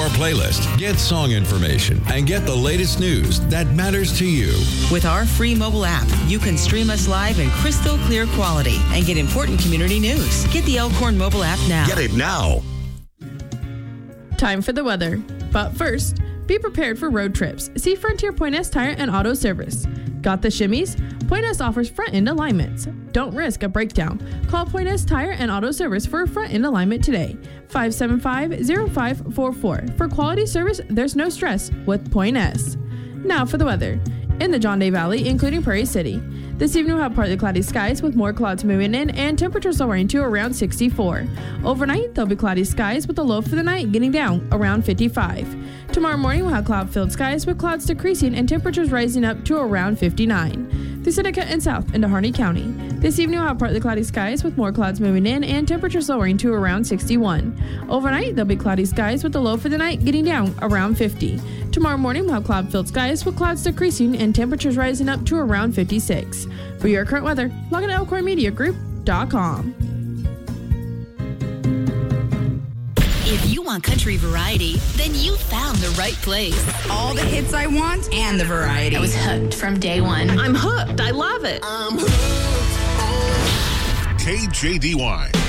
your playlist, get song information, and get the latest news that matters to you. With our free mobile app, you can stream us live in crystal clear quality and get important community news. Get the Elkhorn mobile app now. Get it now. Time for the weather. But first, be prepared for road trips. See Frontier Pointez Tire and Auto Service. Got the shimmies? Pointez offers front-end alignments. Don't risk a breakdown. Call Pointez Tire and Auto Service for a front-end alignment today. 575-0544. For quality service, there's no stress with Pointez. Now for the weather. In the John Day Valley, including Prairie City. This evening we'll have partly cloudy skies with more clouds moving in and temperatures lowering to around 64. Overnight, there'll be cloudy skies with a low for the night getting down around 55. Tomorrow morning we'll have cloud-filled skies with clouds decreasing and temperatures rising up to around 59. Through Seneca and south into Harney County. This evening we'll have partly cloudy skies with more clouds moving in and temperatures lowering to around 61. Overnight, there'll be cloudy skies with a low for the night getting down around 50. Tomorrow morning we'll have cloud-filled skies with clouds decreasing and temperatures rising up to around 56. For your current weather, log on to elkhornmediagroup.com. If you want country variety, then you found the right place. All the hits I want and the variety. I was hooked from day one. I'm hooked. I love it. I'm hooked on KJDY.